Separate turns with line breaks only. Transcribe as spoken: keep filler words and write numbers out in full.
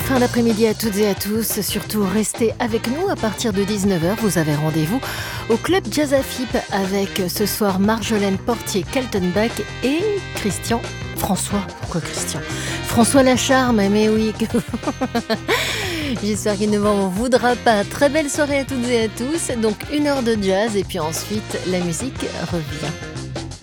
fin d'après-midi à toutes et à tous. Surtout, restez avec nous à partir de dix-neuf heures. Vous avez rendez-vous au Club Jazz Afip avec ce soir Marjolaine Portier-Kaltenbach et Christian François. Pourquoi Christian François Lacharme, mais oui. J'espère qu'il ne m'en voudra pas. Très belle soirée à toutes et à tous. Donc une heure de jazz et puis ensuite la musique revient.